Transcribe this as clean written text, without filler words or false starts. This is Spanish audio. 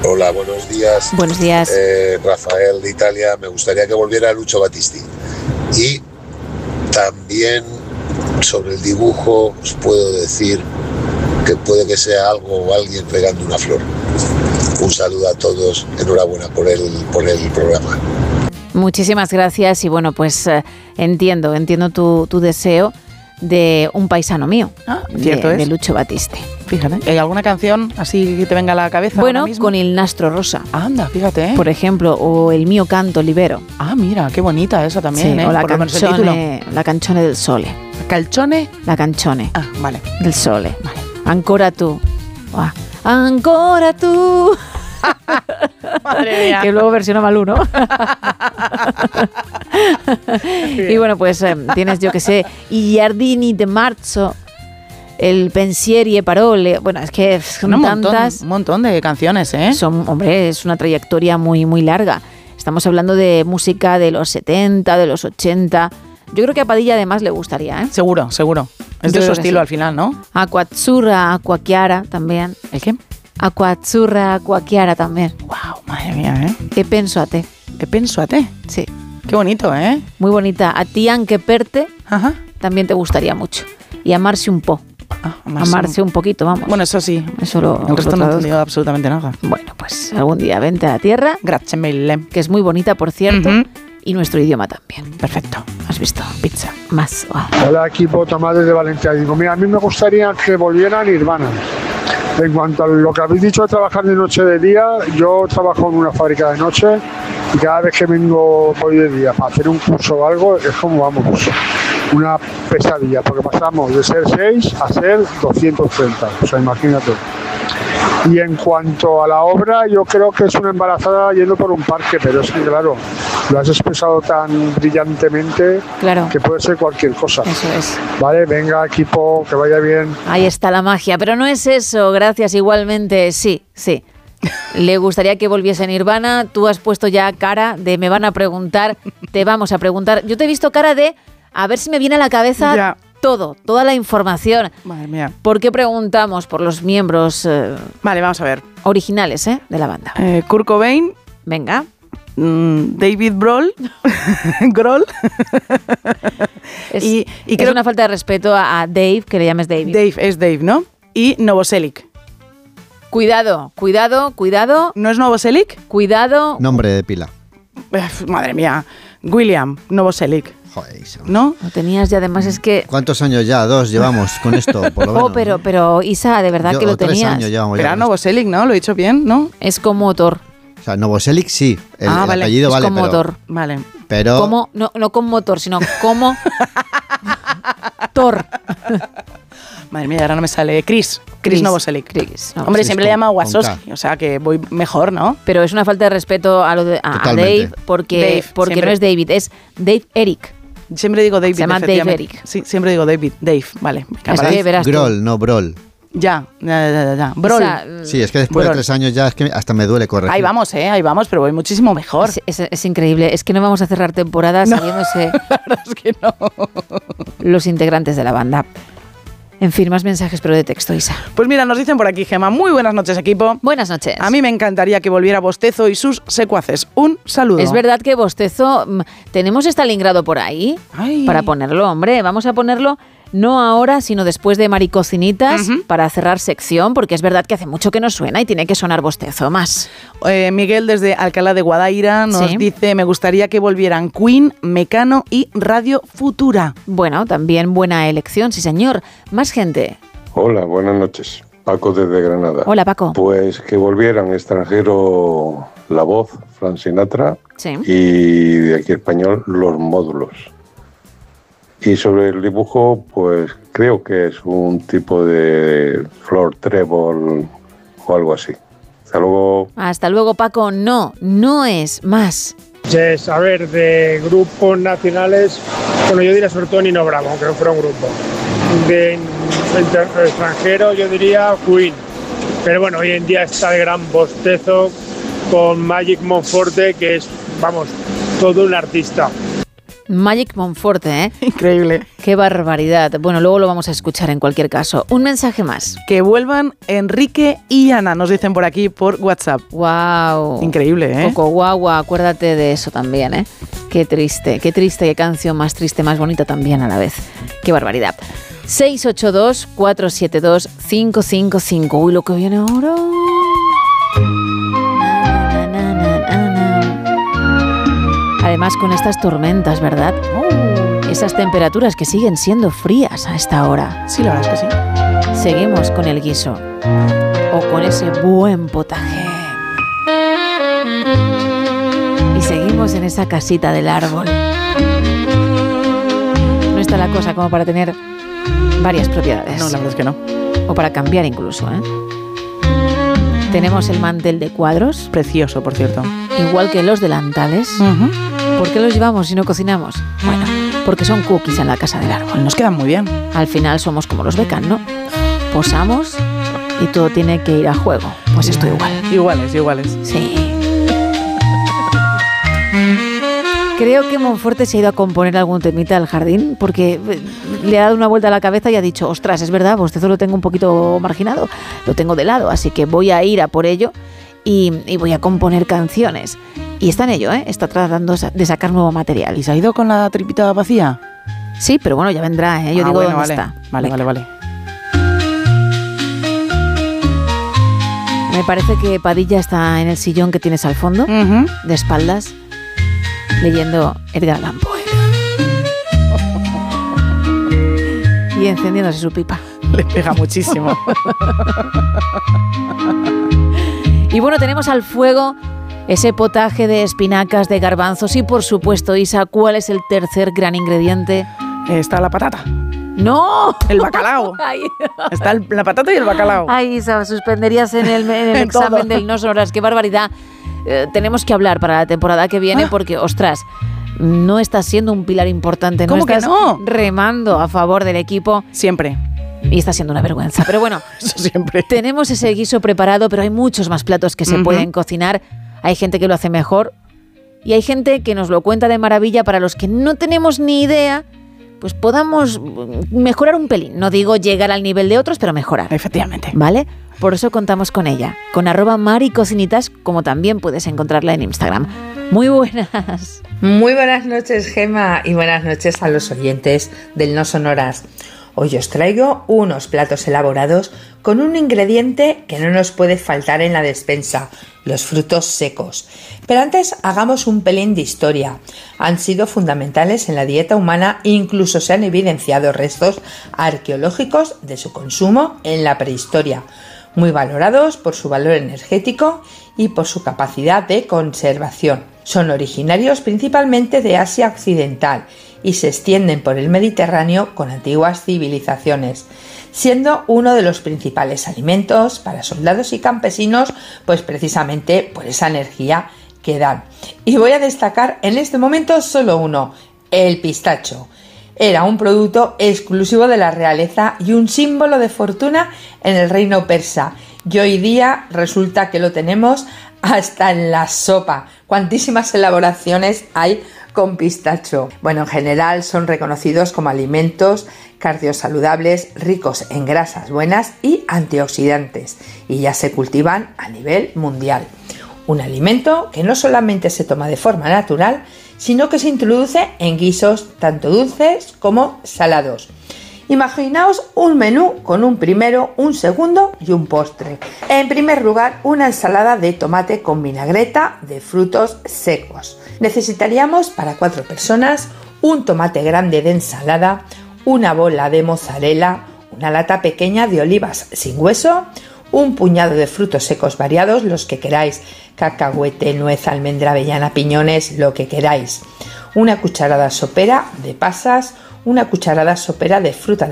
Hola, buenos días. Buenos días. Rafael de Italia. Me gustaría que volviera Lucio Battisti. Y también sobre el dibujo os puedo decir que puede que sea algo o alguien regando una flor. Un saludo a todos, enhorabuena por el programa. Muchísimas gracias y bueno, pues entiendo tu deseo de Un paisano mío, de Lucio Battisti. Fíjate, ¿hay alguna canción así que te venga a la cabeza? Bueno, con Il nastro rosa. Anda, fíjate. Por ejemplo, o El mio canto libero. Ah, mira, qué bonita esa también, sí, o la canzone del sole. ¿Calcione? La canzone. Ah, vale. Del sole. Vale. Ancora tu. Ancora tu. Madre mía. Que luego versiona Malú, ¿no? Y bueno, pues tienes, yo que sé, I giardini de marzo, El pensieri e parole. Bueno, es que son tantas. Un montón de canciones, ¿eh? Es una trayectoria muy, muy larga. Estamos hablando de música de los 70, de los 80. Yo creo que a Padilla además le gustaría, ¿eh? Seguro. Es de su estilo al final, ¿no? Acqua azzurra, acqua chiara también. ¿El qué? Acqua azzurra, acqua chiara también. Wow, madre mía, ¿eh? E penso a te. E penso a te. Sí. Qué bonito, ¿eh? Muy bonita. A ti anche per te. Ajá. También te gustaría mucho. Y amarse un po'. Amarse un poquito, vamos. Bueno, eso sí. Eso el resto no he entendido absolutamente nada. Bueno, pues algún día vente a la tierra. Grazie mille. Que es muy bonita, por cierto. Y nuestro idioma también. Perfecto. ¿Has visto? Pizza. Más. Wow. Hola, equipo Tomás desde Valencia. Digo, mira, a mí me gustaría que volvieran Nirvana. En cuanto a lo que habéis dicho de trabajar de noche de día, yo trabajo en una fábrica de noche y cada vez que vengo voy de día para hacer un curso o algo, es como, vamos, una pesadilla, porque pasamos de ser 6 a ser 230, o sea, imagínate. Y en cuanto a la obra, yo creo que es una embarazada yendo por un parque, pero es que, claro, lo has expresado tan brillantemente que puede ser cualquier cosa. Eso es. Vale, venga, equipo, que vaya bien. Ahí está la magia, pero no es eso, gracias igualmente, sí. Le gustaría que volviese Nirvana, tú has puesto ya cara de me van a preguntar, te vamos a preguntar. Yo te he visto cara de a ver si me viene a la cabeza ya. toda la información. Madre mía. ¿Por qué preguntamos por los miembros vale, vamos a ver. Originales de la banda? Kurt Cobain. Venga. David Grohl. y creo es una falta de respeto a Dave, que le llames David. Dave, es Dave, ¿no? Y Novoselic. Cuidado. ¿No es Novoselic? Cuidado. Nombre de pila. Madre mía. William Novoselic. Joder, Isa. ¿No? Lo tenías y además es que... ¿Cuántos años ya? 2 llevamos con esto, por lo menos. Pero Isa, de verdad que lo 3 tenías. años llevamos Era Novoselic, ¿no? Lo he dicho bien, ¿no? Es como Thor. O sea, Novoselic sí. El vale. apellido es vale, como pero... Thor. Vale. Pero... Como, no con motor, sino como... Thor. Madre mía, ahora no me sale. Chris Novoselic. Hombre, siempre le llama Wazowski, o sea que voy mejor, ¿no? Pero es una falta de respeto a Dave, porque no es David, es Dave Eric. Siempre digo David. Se llama Dave Eric. Sí, siempre digo David. Dave, vale. Es que verás Grohl, no Brohl. Ya. Brohl. O sea, sí, es que después de 3 años ya es que hasta me duele corregir. Ahí vamos, pero voy muchísimo mejor. Es increíble. Es que no vamos a cerrar temporada sabiéndose la verdad es que no. Los integrantes de la banda. En fin, más mensajes, pero de texto, Isa. Pues mira, nos dicen por aquí, Gemma, muy buenas noches, equipo. Buenas noches. A mí me encantaría que volviera Bostezo y sus secuaces. Un saludo. Es verdad que Bostezo, tenemos Stalingrado por ahí. Ay. Para ponerlo, hombre, vamos a ponerlo no ahora, sino después de Maricocinitas, para cerrar sección, porque es verdad que hace mucho que no suena y tiene que sonar Bostezo más. Miguel desde Alcalá de Guadaira nos dice, me gustaría que volvieran Queen, Mecano y Radio Futura. Bueno, también buena elección, sí señor. Más gente. Hola, buenas noches. Paco desde Granada. Hola, Paco. Pues que volvieran extranjero La Voz, Frank Sinatra, y de aquí español Los Módulos. Y sobre el dibujo, pues creo que es un tipo de flor trébol o algo así. Hasta luego. Hasta luego, Paco. No es más. Yes, a ver, de grupos nacionales, bueno, yo diría sobre todo Nino Bravo, aunque no fuera un grupo. De extranjero yo diría Queen. Pero bueno, hoy en día está el gran Bostezo con Magic Monforte, que es, vamos, todo un artista. Magic Monforte, ¿eh? Increíble. Qué barbaridad. Bueno, luego lo vamos a escuchar en cualquier caso. Un mensaje más. Que vuelvan Enrique y Ana, nos dicen por aquí por WhatsApp. Wow. Increíble, ¿eh? Coco Guagua, acuérdate de eso también, ¿eh? Qué triste, qué canción más triste, más bonita también a la vez. Qué barbaridad. 682-472-555. Uy, lo que viene ahora. Además con estas tormentas, ¿verdad? Esas temperaturas que siguen siendo frías a esta hora. Sí, la verdad es que sí. Seguimos con el guiso o con ese buen potaje. Y seguimos en esa casita del árbol. No está la cosa como para tener varias propiedades. No, la verdad es que no. O para cambiar incluso, ¿eh? Tenemos el mantel de cuadros. Precioso, por cierto. Igual que los delantales. ¿Por qué los llevamos si no cocinamos? Bueno, porque son cookies en la casa del árbol. Nos quedan muy bien. Al final somos como los Beckham, ¿no? Posamos y todo tiene que ir a juego. Pues esto igual. Iguales. Sí. Creo que Monforte se ha ido a componer algún temita al jardín porque le ha dado una vuelta a la cabeza y ha dicho, ostras, es verdad, bostezo lo tengo un poquito marginado, lo tengo de lado, así que voy a ir a por ello y voy a componer canciones. Y está en ello, ¿eh? Está tratando de sacar nuevo material. ¿Y se ha ido con la tripita vacía? Sí, pero bueno, ya vendrá, ¿eh? Yo digo, bueno, ¿dónde vale. está? Vale. Me parece que Padilla está en el sillón que tienes al fondo, de espaldas, leyendo Edgar Allan Poe. Y encendiéndose su pipa. Le pega muchísimo. Y bueno, tenemos al fuego ese potaje de espinacas, de garbanzos y, por supuesto, Isa, ¿cuál es el tercer gran ingrediente? Está la patata. ¡No! El bacalao. Está la patata y el bacalao. Ay, Isa, suspenderías en el examen del No Sonoras. ¡Qué barbaridad! Tenemos que hablar para la temporada que viene porque, ostras, no estás siendo un pilar importante. ¿Cómo que no? Remando a favor del equipo. Siempre. Y está siendo una vergüenza. Pero bueno, eso siempre. Tenemos ese guiso preparado, pero hay muchos más platos que se pueden cocinar. Hay gente que lo hace mejor y hay gente que nos lo cuenta de maravilla. Para los que no tenemos ni idea, pues podamos mejorar un pelín. No digo llegar al nivel de otros, pero mejorar. Efectivamente. ¿Vale? Por eso contamos con ella, con @maricocinitas, como también puedes encontrarla en Instagram. Muy buenas. Muy buenas noches, Gema, y buenas noches a los oyentes del No Sonoras. Hoy os traigo unos platos elaborados con un ingrediente que no nos puede faltar en la despensa, los frutos secos. Pero antes hagamos un pelín de historia. Han sido fundamentales en la dieta humana e incluso se han evidenciado restos arqueológicos de su consumo en la prehistoria, muy valorados por su valor energético y por su capacidad de conservación. Son originarios principalmente de Asia Occidental y se extienden por el Mediterráneo con antiguas civilizaciones, siendo uno de los principales alimentos para soldados y campesinos, pues precisamente por esa energía que dan. Y voy a destacar en este momento solo uno, el pistacho. Era un producto exclusivo de la realeza y un símbolo de fortuna en el reino persa. Y hoy día resulta que lo tenemos hasta en la sopa. ¿Cuantísimas elaboraciones hay con pistacho? Bueno, en general son reconocidos como alimentos cardiosaludables, ricos en grasas buenas y antioxidantes, y ya se cultivan a nivel mundial. Un alimento que no solamente se toma de forma natural, sino que se introduce en guisos tanto dulces como salados. Imaginaos un menú con un primero, un segundo y un postre. En primer lugar, una ensalada de tomate con vinagreta de frutos secos. Necesitaríamos para 4 personas un tomate grande de ensalada, una bola de mozzarella, una lata pequeña de olivas sin hueso, un puñado de frutos secos variados, los que queráis, cacahuete, nuez, almendra, avellana, piñones, lo que queráis, una cucharada sopera de pasas, una cucharada sopera de fruta